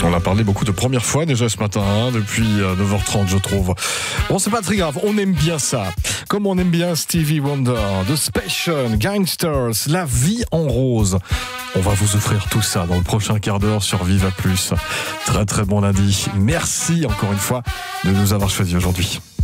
On a parlé beaucoup de première fois déjà ce matin, depuis 9h30 je trouve. Bon, c'est pas très grave, on aime bien ça. Comme on aime bien Stevie Wonder, The Special, Gangsters, La Vie en Rose. On va vous offrir tout ça dans le prochain quart d'heure sur Viva Plus. Très très bon lundi. Merci encore une fois de nous avoir choisis aujourd'hui.